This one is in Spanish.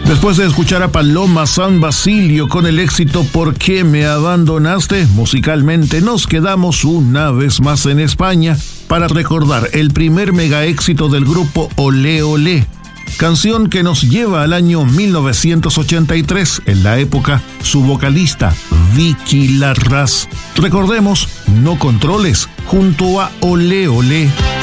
Después de escuchar a Paloma San Basilio con el éxito ¿Por qué me abandonaste?, musicalmente nos quedamos una vez más en España para recordar el primer mega éxito del grupo Olé Olé, canción que nos lleva al año 1983, en la época su vocalista Vicky Larraz. Recordemos No Controles junto a Olé Olé.